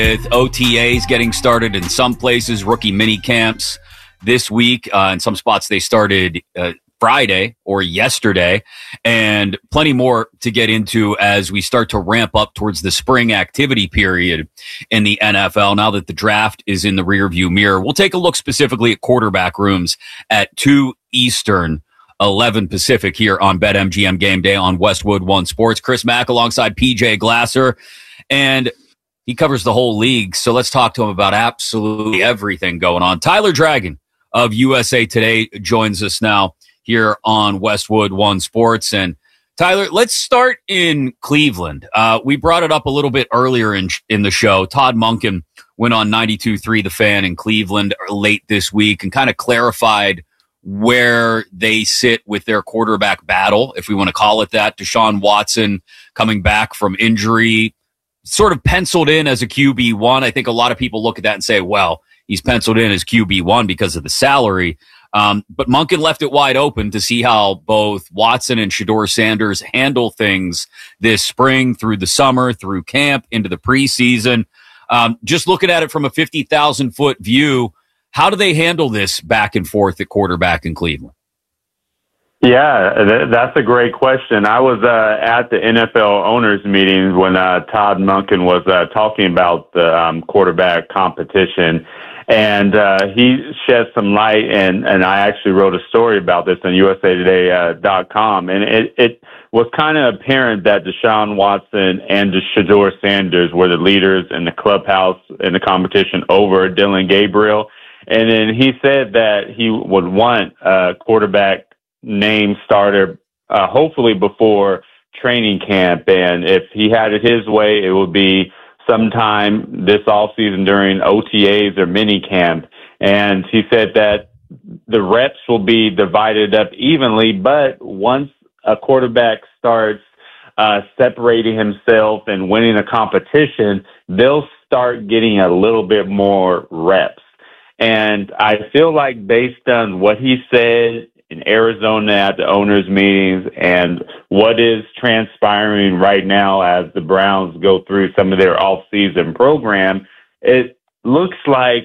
with OTAs getting started in some places, rookie mini camps this week. In some spots, they started Friday or yesterday, and plenty more to get into as we start to ramp up towards the spring activity period in the NFL. Now that the draft is in the rearview mirror, we'll take a look specifically at quarterback rooms at 2 Eastern, 11 Pacific here on BetMGM Game Day on Westwood One Sports. Chris Mack alongside PJ Glasser, and he covers the whole league, so let's talk to him about absolutely everything going on. Tyler Dragon of USA Today joins us now here on Westwood One Sports. And Tyler, let's start in Cleveland. We brought it up a little bit earlier in the show. Todd Monken went on 92.3 The Fan in Cleveland late this week and kind of clarified where they sit with their quarterback battle, if we want to call it that. Deshaun Watson coming back from injury, sort of penciled in as a QB1. I think a lot of people look at that and say, well, he's penciled in as QB1 because of the salary. But Monken left it wide open to see how both Watson and Shedeur Sanders handle things this spring, through the summer, through camp, into the preseason. Just looking at it from a 50,000-foot view, how do they handle this back and forth at quarterback in Cleveland? Yeah, that's a great question. I was at the NFL owners meetings when Todd Monken was talking about the quarterback competition, and he shed some light, and I actually wrote a story about this on USAtoday.com, and it was kind of apparent that Deshaun Watson and Shedeur Sanders were the leaders in the clubhouse in the competition over Dillon Gabriel, and then he said that he would want a quarterback name starter, hopefully before training camp. And if he had it his way, it would be sometime this offseason during OTAs or mini camp. And he said that the reps will be divided up evenly, but once a quarterback starts separating himself and winning a competition, they'll start getting a little bit more reps. And I feel like based on what he said in Arizona at the owners' meetings and what is transpiring right now as the Browns go through some of their off-season program, it looks like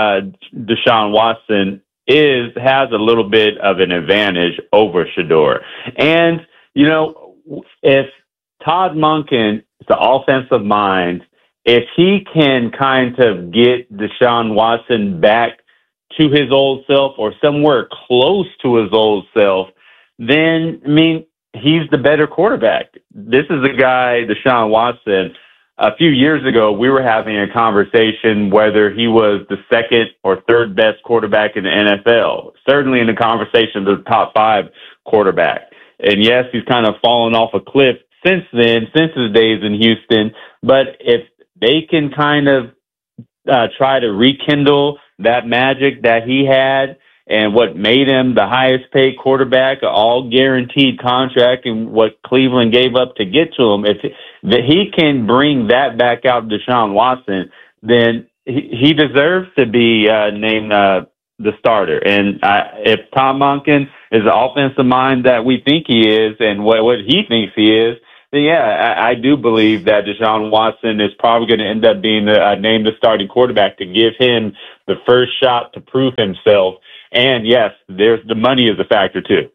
Deshaun Watson has a little bit of an advantage over Shedeur. And, you know, if Todd Monken is the offensive mind, if he can kind of get Deshaun Watson back to his old self or somewhere close to his old self, then, I mean, he's the better quarterback. This is a guy, Deshaun Watson. A few years ago, we were having a conversation whether he was the second or third best quarterback in the NFL, certainly in the conversation of the top 5 quarterback. And yes, he's kind of fallen off a cliff since then, since his days in Houston. But if they can kind of try to rekindle that magic that he had and what made him the highest paid quarterback, all guaranteed contract, and what Cleveland gave up to get to him, if he can bring that back out to Deshaun Watson, then he deserves to be named the starter. And if Tom Monken is the offensive mind that we think he is and what he thinks he is, then yeah, I do believe that Deshaun Watson is probably going to end up being named the starting quarterback to give him the first shot to prove himself. And yes, there's the money is a factor too.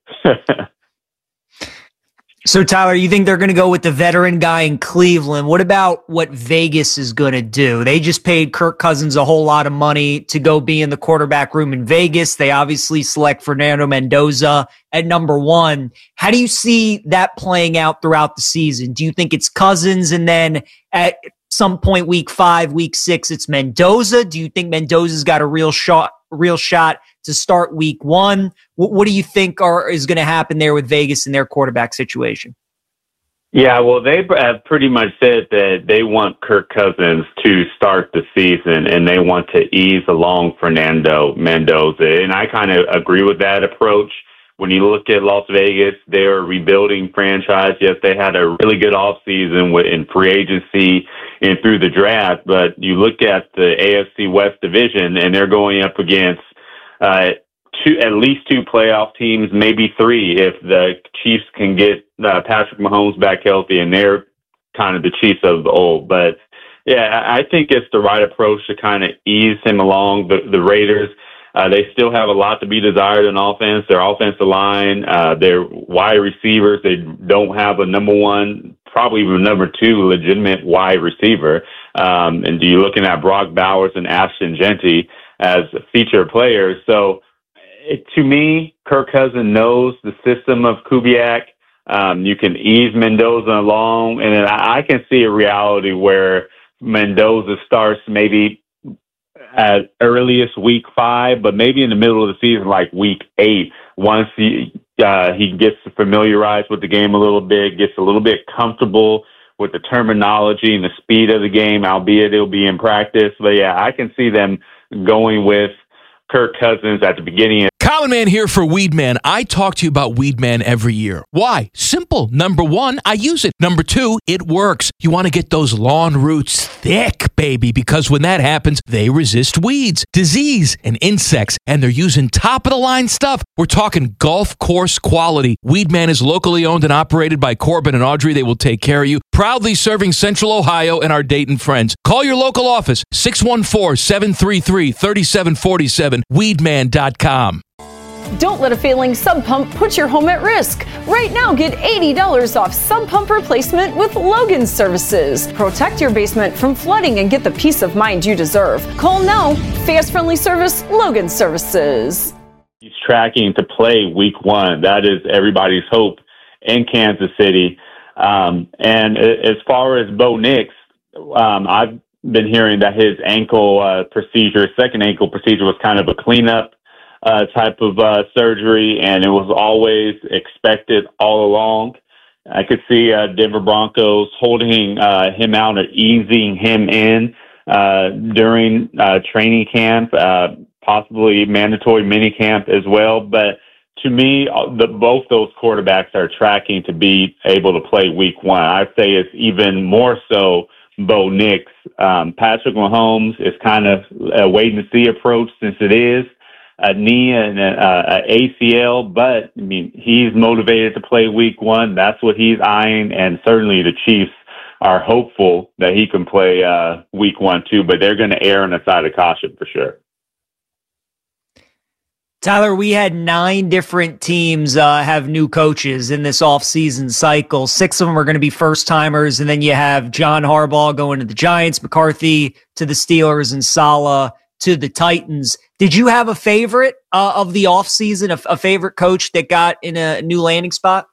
So, Tyler, you think they're going to go with the veteran guy in Cleveland? What about what Vegas is going to do? They just paid Kirk Cousins a whole lot of money to go be in the quarterback room in Vegas. They obviously select Fernando Mendoza at number 1. How do you see that playing out throughout the season? Do you think it's Cousins and then at some point week 5, week 6, it's Mendoza? Do you think Mendoza's got a real shot to start week 1? What do you think is going to happen there with Vegas and their quarterback situation? Yeah, well, they have pretty much said that they want Kirk Cousins to start the season and they want to ease along Fernando Mendoza. And I kind of agree with that approach. When you look at Las Vegas, they're a rebuilding franchise. Yes, they had a really good offseason in free agency and through the draft, but you look at the AFC West division and they're going up against at least 2 playoff teams, maybe 3 if the Chiefs can get Patrick Mahomes back healthy, and they're kind of the Chiefs of the old. But Yeah, I think it's the right approach to kind of ease him along. The Raiders, they still have a lot to be desired in offense. Their offensive line, their wide receivers, they don't have a number one, probably even number two legitimate wide receiver. And you're looking at Brock Bowers and Ashton Genty as featured players. So to me, Kirk Cousins knows the system of Kubiak. You can ease Mendoza along, and then I can see a reality where Mendoza starts maybe at earliest week 5, but maybe in the middle of the season, like week 8, once he gets familiarized with the game a little bit, gets a little bit comfortable with the terminology and the speed of the game, albeit it'll be in practice. But yeah, I can see them going with Kirk Cousins at the beginning. Common Man here for Weedman. I talk to you about Weedman every year. Why? Simple. Number 1, I use it. Number 2, it works. You want to get those lawn roots thick, baby, because when that happens, they resist weeds, disease, and insects, and they're using top-of-the-line stuff. We're talking golf course quality. Weedman is locally owned and operated by Corbin and Audrey. They will take care of you. Proudly serving Central Ohio and our Dayton friends. Call your local office, 614-733-3747, weedman.com. Don't let a failing sub pump put your home at risk. Right now, get $80 off sub pump replacement with Logan Services. Protect your basement from flooding and get the peace of mind you deserve. Call now. Fast, friendly service, Logan Services. He's tracking to play week 1. That is everybody's hope in Kansas City. And as far as Bo Nix, I've been hearing that his ankle procedure, second ankle procedure, was kind of a cleanup type of surgery, and it was always expected all along. I could see Denver Broncos holding him out or easing him in during training camp, possibly mandatory mini camp as well. But to me, both those quarterbacks are tracking to be able to play week 1. I'd say it's even more so Bo Nix. Patrick Mahomes is kind of a wait-and-see approach since it is a knee and a ACL, but I mean, he's motivated to play week 1. That's what he's eyeing, and certainly the Chiefs are hopeful that he can play week 1 too, but they're going to err on the side of caution for sure. Tyler, we had 9 different teams have new coaches in this offseason cycle. 6 of them are going to be first-timers, and then you have John Harbaugh going to the Giants, McCarthy to the Steelers, and Saleh to the Titans. Did you have a favorite of the offseason, a favorite coach that got in a new landing spot?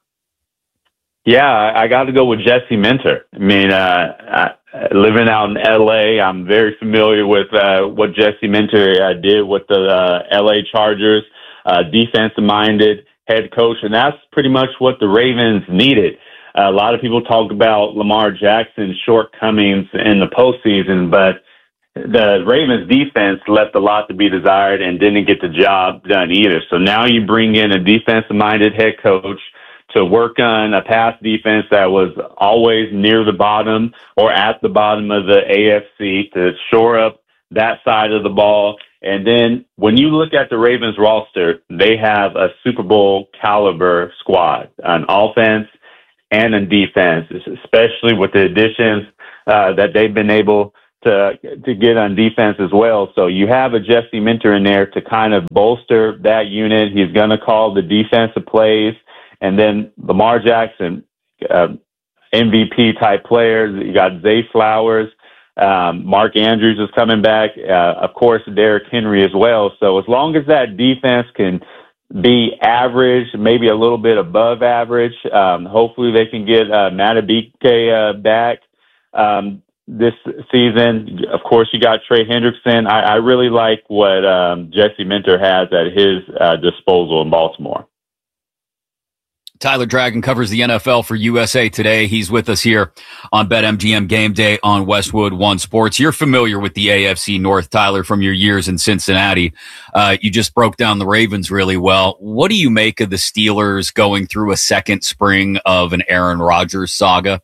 Yeah, I got to go with Jesse Minter. I mean, living out in L.A., I'm very familiar with what Jesse Minter did with the L.A. Chargers, defensive-minded head coach, and that's pretty much what the Ravens needed. A lot of people talk about Lamar Jackson's shortcomings in the postseason, but the Ravens defense left a lot to be desired and didn't get the job done either. So now you bring in a defensive-minded head coach to work on a pass defense that was always near the bottom or at the bottom of the AFC to shore up that side of the ball. And then when you look at the Ravens roster, they have a Super Bowl caliber squad on offense and in defense, especially with the additions that they've been able to get on defense as well. So you have a Jesse Minter in there to kind of bolster that unit. He's going to call the defensive plays. And then Lamar Jackson, MVP type players. You got Zay Flowers, Mark Andrews is coming back. Of course, Derrick Henry as well. So as long as that defense can be average, maybe a little bit above average, hopefully they can get Madubuike back this season. Of course, you got Trey Hendrickson. I really like what Jesse Minter has at his disposal in Baltimore. Tyler Dragon covers the NFL for USA Today. He's with us here on BetMGM Game Day on Westwood One Sports. You're familiar with the AFC North, Tyler, from your years in Cincinnati. You just broke down the Ravens really well. What do you make of the Steelers going through a second spring of an Aaron Rodgers saga?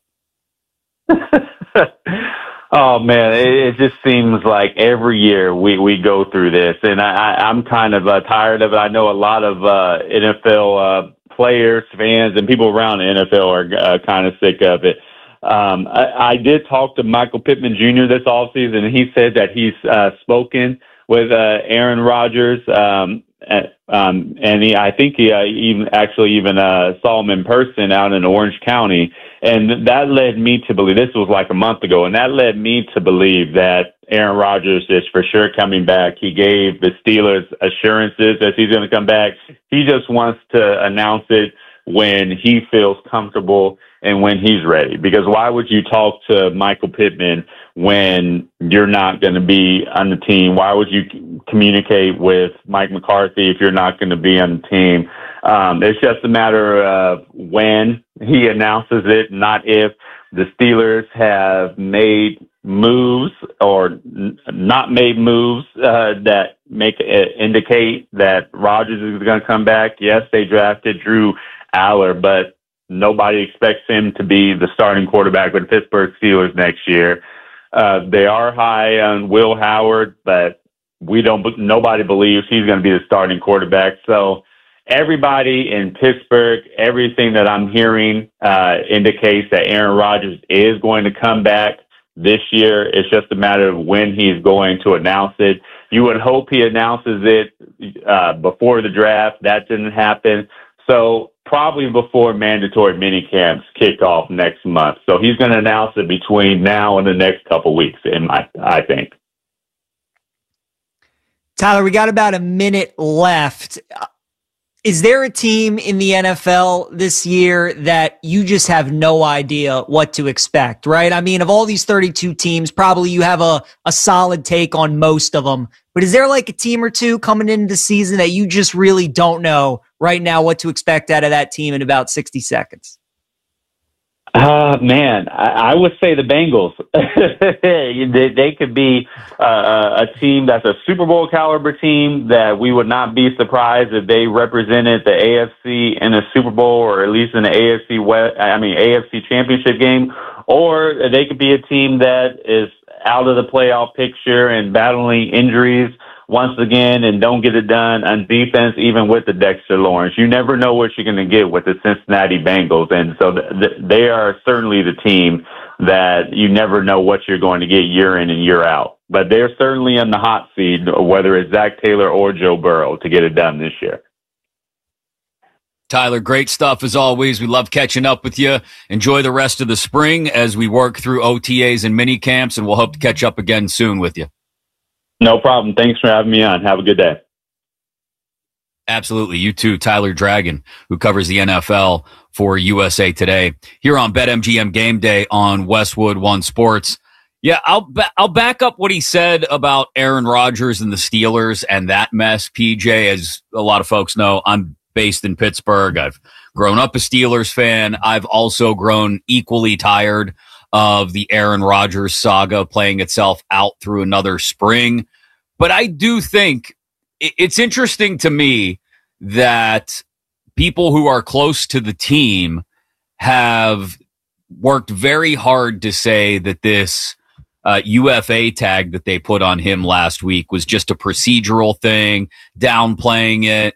Oh, man, it just seems like every year we go through this, and I'm kind of tired of it. I know a lot of NFL players, fans, and people around the NFL are kind of sick of it. I did talk to Michael Pittman Jr. this offseason, and he said that he's spoken with Aaron Rodgers, and I think he even saw him in person out in Orange County, and that led me to believe, this was like a month ago, and that led me to believe that Aaron Rodgers is for sure coming back. He gave the Steelers assurances that he's going to come back. He just wants to announce it when he feels comfortable and when he's ready. Because why would you talk to Michael Pittman when you're not going to be on the team? Why would you communicate with Mike McCarthy if you're not going to be on the team? It's just a matter of when he announces it, not if. The Steelers have made moves or not made moves that indicate that Rodgers is going to come back. Yes, they drafted Drew Aller, but nobody expects him to be the starting quarterback with the Pittsburgh Steelers next year. They are high on Will Howard, but nobody believes he's going to be the starting quarterback. So everybody in Pittsburgh, everything that I'm hearing indicates that Aaron Rodgers is going to come back this year. It's just a matter of when he's going to announce it. You would hope he announces it before the draft. That didn't happen. So probably before mandatory minicamps kick off next month. So he's going to announce it between now and the next couple weeks, I think. Tyler, we got about a minute left. Is there a team in the NFL this year that you just have no idea what to expect, right? I mean, of all these 32 teams, probably you have a solid take on most of them. But is there like a team or two coming into the season that you just really don't know right now what to expect out of that team in about 60 seconds? Man, I would say the Bengals. They could be a team that's a Super Bowl caliber team that we would not be surprised if they represented the AFC in a Super Bowl or at least in the AFC Championship game. Or they could be a team that is out of the playoff picture and battling injuries once again and don't get it done on defense, even with the Dexter Lawrence. You never know what you're going to get with the Cincinnati Bengals. And so they are certainly the team that you never know what you're going to get year in and year out. But they're certainly in the hot seat, whether it's Zach Taylor or Joe Burrow, to get it done this year. Tyler, great stuff as always. We love catching up with you. Enjoy the rest of the spring as we work through OTAs and mini camps, and we'll hope to catch up again soon with you. No problem. Thanks for having me on. Have a good day. Absolutely. You too, Tyler Dragon, who covers the NFL for USA Today here on BetMGM Game Day on Westwood One Sports. Yeah, I'll back up what he said about Aaron Rodgers and the Steelers and that mess, PJ. As a lot of folks know, I'm based in Pittsburgh. I've grown up a Steelers fan. I've also grown equally tired of the Aaron Rodgers saga playing itself out through another spring. But I do think it's interesting to me that people who are close to the team have worked very hard to say that this UFA tag that they put on him last week was just a procedural thing, downplaying it.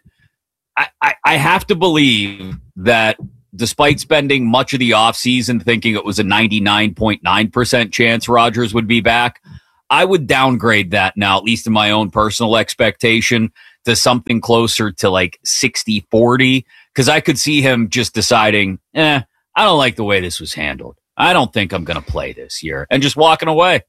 I have to believe that despite spending much of the offseason thinking it was a 99.9% chance Rodgers would be back, I would downgrade that now, at least in my own personal expectation, to something closer to like 60-40, because I could see him just deciding, I don't like the way this was handled. I don't think I'm going to play this year, and just walking away.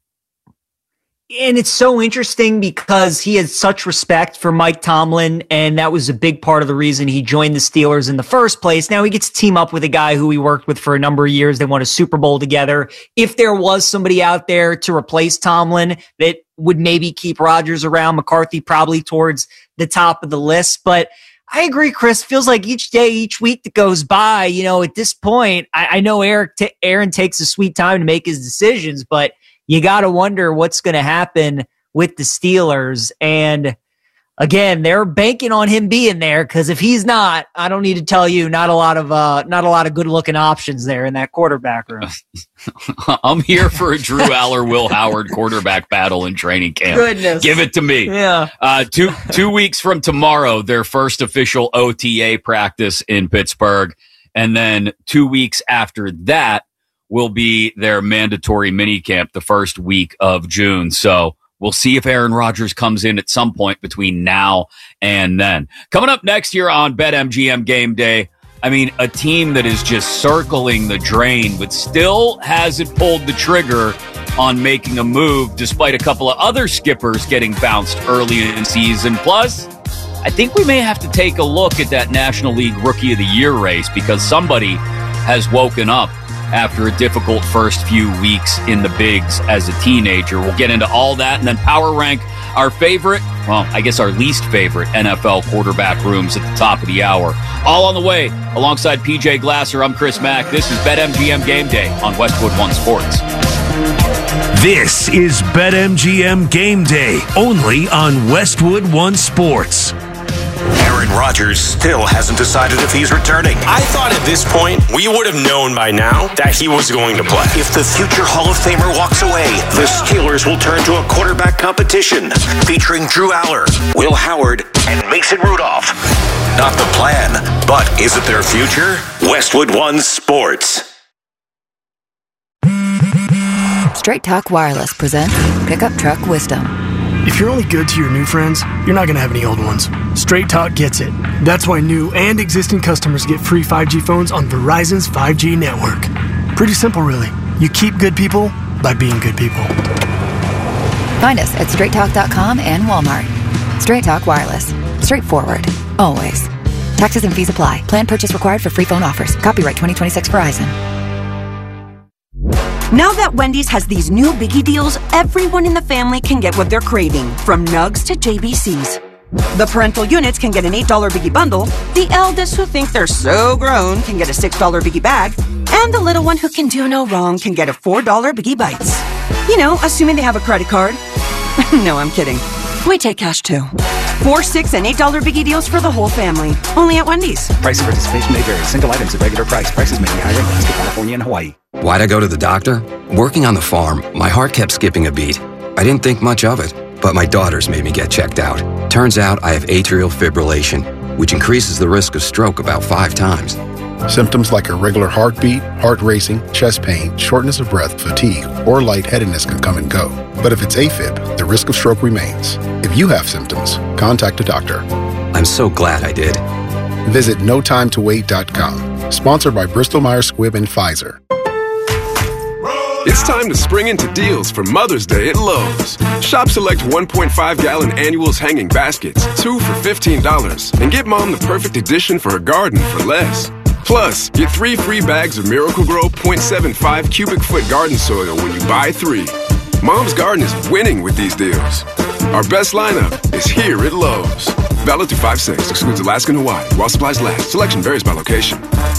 And it's so interesting because he has such respect for Mike Tomlin, and that was a big part of the reason he joined the Steelers in the first place. Now he gets to team up with a guy who he worked with for a number of years. They won a Super Bowl together. If there was somebody out there to replace Tomlin that would maybe keep Rodgers around, McCarthy probably towards the top of the list. But I agree, Chris. Feels like each day, each week that goes by, at this point, I know Aaron takes a sweet time to make his decisions, but you got to wonder what's going to happen with the Steelers. And again, they're banking on him being there, because if he's not, I don't need to tell you, not a lot of good looking options there in that quarterback room. I'm here for a Drew Aller, Will Howard quarterback battle in training camp. Goodness. Give it to me. Yeah. 2 weeks from tomorrow, their first official OTA practice in Pittsburgh. And then 2 weeks after that, will be their mandatory minicamp the first week of June. So we'll see if Aaron Rodgers comes in at some point between now and then. Coming up next year on BetMGM Game Day, I mean, a team that is just circling the drain, but still hasn't pulled the trigger on making a move, despite a couple of other skippers getting bounced early in the season. Plus, I think we may have to take a look at that National League Rookie of the Year race, because somebody has woken up after a difficult first few weeks in the bigs as a teenager. We'll get into all that and then power rank our favorite, well, I guess our least favorite NFL quarterback rooms at the top of the hour. All on the way. Alongside PJ Glasser, I'm Chris Mack. This is BetMGM Game Day on Westwood One Sports. This is BetMGM Game Day, only on Westwood One Sports. Aaron Rodgers still hasn't decided if he's returning. I thought at this point, we would have known by now that he was going to play. If the future Hall of Famer walks away, the Steelers will turn to a quarterback competition featuring Drew Aller, Will Howard, and Mason Rudolph. Not the plan, but is it their future? Westwood One Sports. Straight Talk Wireless presents Pickup Truck Wisdom. If you're only good to your new friends, you're not going to have any old ones. Straight Talk gets it. That's why new and existing customers get free 5G phones on Verizon's 5G network. Pretty simple, really. You keep good people by being good people. Find us at straighttalk.com and Walmart. Straight Talk Wireless. Straightforward. Always. Taxes and fees apply. Plan purchase required for free phone offers. Copyright 2026 Verizon. Now that Wendy's has these new biggie deals, everyone in the family can get what they're craving, from nugs to JBCs. The parental units can get an $8 biggie bundle, the eldest who think they're so grown can get a $6 biggie bag, and the little one who can do no wrong can get a $4 biggie bites. You know, assuming they have a credit card. No, I'm kidding. We take cash too. 4, 6, and $8 biggie deals for the whole family. Only at Wendy's. Price and participation may vary. Single items at regular price. Prices may be higher in Alaska, California, and Hawaii. Why'd I go to the doctor? Working on the farm, my heart kept skipping a beat. I didn't think much of it, but my daughters made me get checked out. Turns out I have atrial fibrillation, which increases the risk of stroke about 5 times. Symptoms like irregular heartbeat, heart racing, chest pain, shortness of breath, fatigue, or lightheadedness can come and go. But if it's AFib, the risk of stroke remains. If you have symptoms, contact a doctor. I'm so glad I did. Visit NoTimeToWait.com. Sponsored by Bristol-Myers Squibb and Pfizer. It's time to spring into deals for Mother's Day at Lowe's. Shop select 1.5-gallon annuals hanging baskets, 2 for $15, and get Mom the perfect addition for her garden for less. Plus, get 3 free bags of Miracle-Gro 0.75 cubic foot garden soil when you buy 3. Mom's garden is winning with these deals. Our best lineup is here at Lowe's. Valid through 5/6. Excludes Alaska and Hawaii. While supplies last. Selection varies by location.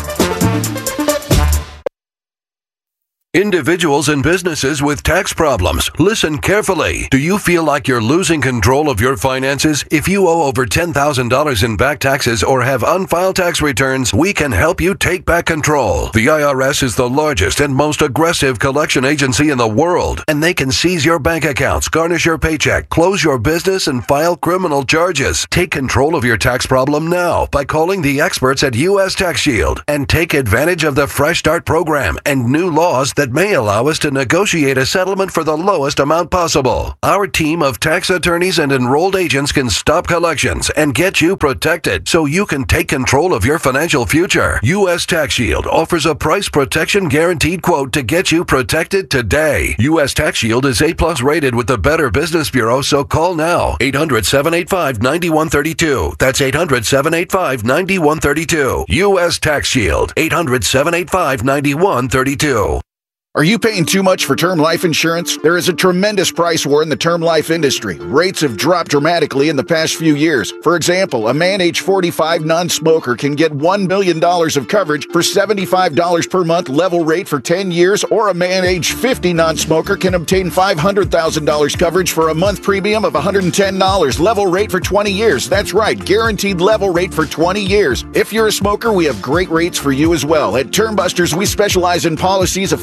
Individuals and businesses with tax problems, listen carefully. Do you feel like you're losing control of your finances? If you owe over $10,000 in back taxes or have unfiled tax returns, we can help you take back control. The IRS is the largest and most aggressive collection agency in the world, and they can seize your bank accounts, garnish your paycheck, close your business, and file criminal charges. Take control of your tax problem now by calling the experts at U.S. Tax Shield and take advantage of the Fresh Start program and new laws that may allow us to negotiate a settlement for the lowest amount possible. Our team of tax attorneys and enrolled agents can stop collections and get you protected so you can take control of your financial future. U.S. Tax Shield offers a price protection guaranteed quote to get you protected today. U.S. Tax Shield is A+ rated with the Better Business Bureau, so call now. 800-785-9132. That's 800-785-9132. U.S. Tax Shield. 800-785-9132. Are you paying too much for term life insurance? There is a tremendous price war in the term life industry. Rates have dropped dramatically in the past few years. For example, a man age 45 non-smoker can get $1 million of coverage for $75 per month level rate for 10 years, or a man age 50 non-smoker can obtain $500,000 coverage for a month premium of $110 level rate for 20 years. That's right, guaranteed level rate for 20 years. If you're a smoker, we have great rates for you as well. At Term Busters, we specialize in policies of $500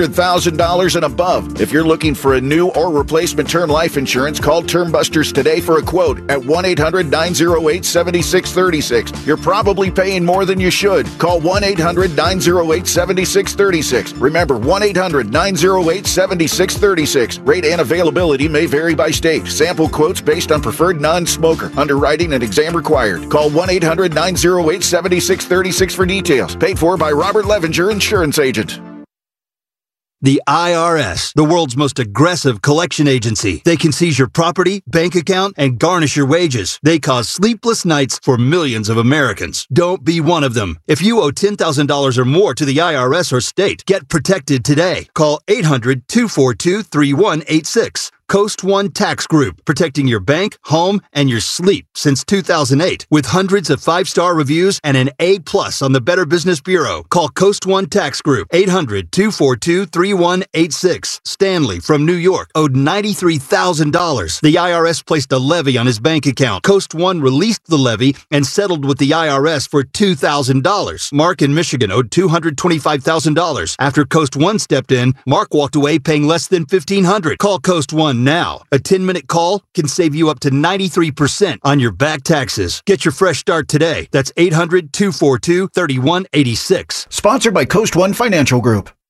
$100,000 and above. If you're looking for a new or replacement term life insurance, call Term Busters today for a quote at 1-800-908-7636. You're probably paying more than you should. Call 1-800-908-7636. Remember, 1-800-908-7636. Rate and availability may vary by state. Sample quotes based on preferred non-smoker. Underwriting and exam required. Call 1-800-908-7636 for details. Paid for by Robert Levenger, Insurance Agent. The IRS, the world's most aggressive collection agency. They can seize your property, bank account, and garnish your wages. They cause sleepless nights for millions of Americans. Don't be one of them. If you owe $10,000 or more to the IRS or state, get protected today. Call 800-242-3186. Coast One Tax Group, protecting your bank, home, and your sleep since 2008. With hundreds of 5-star reviews and an A+ on the Better Business Bureau. Call Coast One Tax Group, 800-242-3186. Stanley from New York owed $93,000. The IRS placed a levy on his bank account. Coast One released the levy and settled with the IRS for $2,000. Mark in Michigan owed $225,000. After Coast One stepped in, Mark walked away paying less than $1,500. Call Coast One now. A 10-minute call can save you up to 93% on your back taxes. Get your fresh start today. That's 800-242-3186. Sponsored by Coast One Financial Group.